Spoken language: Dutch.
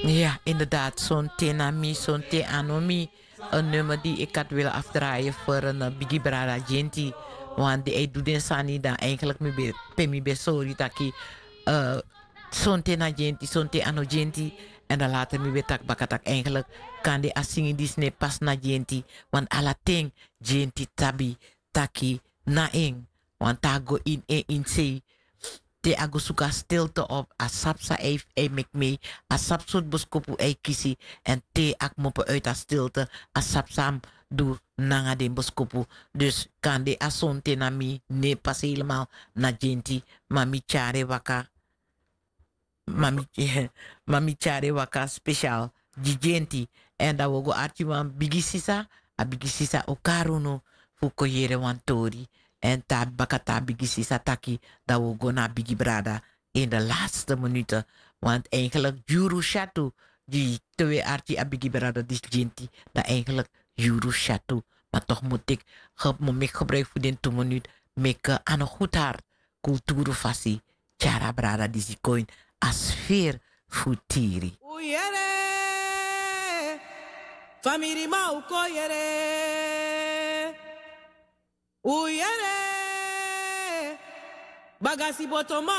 Ja, inderdaad. Zo'n Tenami, zo'n Te Anomi. Een nummer die ik had willen afdraaien voor een Biggie Brada Genti. Want die doet in Sani dan eigenlijk me be sorry taki. Uh, zo'n Tena Genti, zo'n Te Ano Genti. En dan later me be tak bakatak eigenlijk. Kan die asingen die sne pas na Genti. Want ala ting Genti tabi taki na ing. Want ta go in say te ago suka stilte op. A sapsa e mek me. A sapsut boskopu e kisi. En te ak moppen uit a stilte. A sapsam doe nanga den boskopu. Dus kan de asonte na mi. Ne pas helemaal na genti. Mami chare waka. Mami, mami chare waka speciaal. Di genti. En dan wogo archi wan bigisisa. A bigisisa o karuno. Fuko yere wan tori. En ta bakata bigisisa taki. Dat we go naar Biggie Brada in de laatste minuten. Want eigenlijk Juru Shatu. Die twee arti a Biggie Brada die ginti. Dat eigenlijk Juru Shatu. Maar toch moet ik gebruik voor die 2 minuten. Mek aan een goed hart. Cultuur fassi. Chara Brada die si coin. A sfeer futiri. Uyere, famiri mauko yere. Uyere, bagasi botoma.